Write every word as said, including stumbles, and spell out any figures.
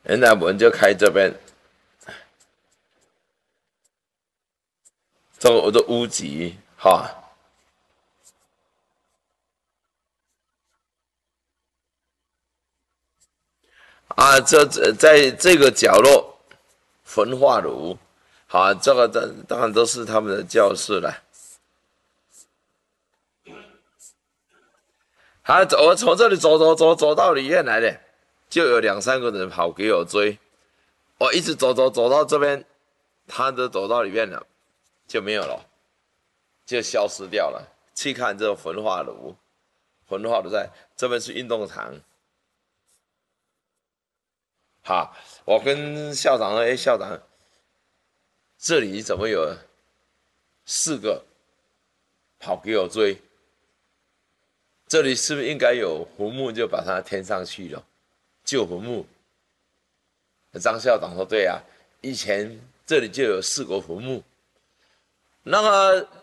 现在门就开这边，这个我的屋脊哈啊，这这在这个角落焚化炉，好，这个当当然都是他们的教室了。他走，我从这里走走走走到里面来的，就有两三个人跑给我追，我一直走走走到这边，他都走到里面了，就没有了，就消失掉了。去看这个焚化炉，焚化炉在这边是运动场。好，我跟校长说：“哎，校长，这里怎么有四个跑给我追？这里是不是应该有坟墓，就把它填上去了？旧坟墓。”张校长说：“对啊，以前这里就有四个坟墓。那么